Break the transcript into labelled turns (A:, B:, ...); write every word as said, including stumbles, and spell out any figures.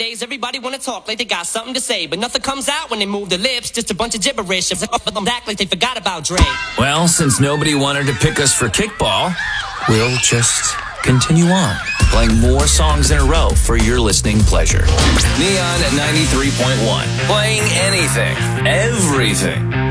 A: Nowadays, everybody wanna talk like they got something to say, but nothing comes out when they move their lips. Just a bunch of gibberish. But them act like they forgot about Dre.
B: Well, since nobody wanted to pick us for kickball, we'll just continue on, playing more songs in a row for your listening pleasure. Neon at ninety-three point one, playing anything, everything.